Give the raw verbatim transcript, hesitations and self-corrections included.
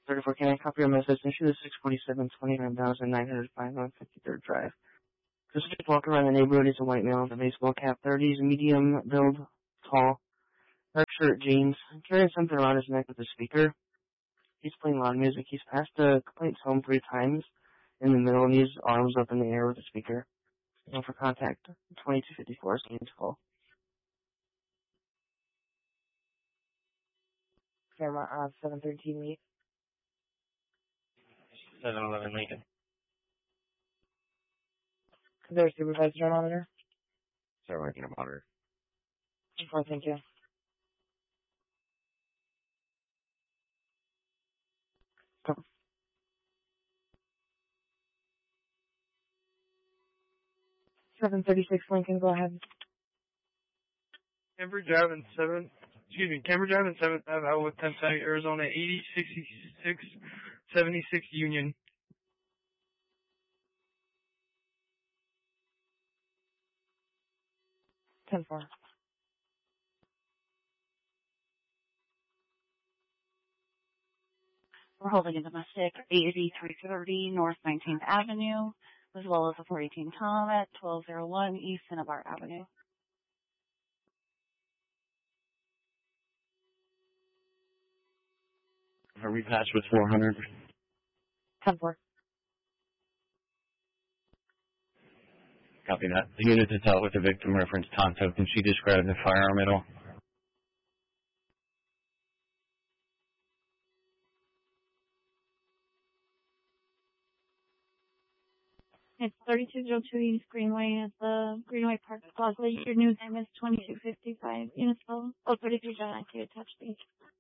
thirty-four, can I copy your message? Issue the six forty-seven, twenty-nine thousand nine hundred five North fifty-third Drive. Just walking around the neighborhood is a white male with a baseball cap, thirties, medium build, tall, dark shirt, jeans, carrying something around his neck with a speaker. He's playing loud music. He's passed the complaint's home three times in the middle, and he's arms up in the air with a speaker. And for contact, twenty-two fifty-four is to call. Camera on seven thirteen Meet. seven eleven Lincoln. Is there a supervisor on monitor? Start working on monitor. Oh, thank you. Come. seven thirty-six Lincoln, go ahead. Cambridge Avenue seven, excuse me, Cambridge Avenue seventh Avenue with tenth County, Arizona, eighty sixty-six seventy-six Union. ten four. We're holding a domestic eighty-three thirty North nineteenth Avenue, as well as a four eighteen Tom at twelve oh one East Cinnabar Avenue. Are we passed with four hundred? ten four. Copy that. The unit that dealt with the victim referenced Tonto. Can she describe the firearm at all? It's thirty-two oh two East Greenway at the Greenway Park Plaza. Your new name is twenty-two fifty-five Unisville. Oh, thirty-three John I Q attached.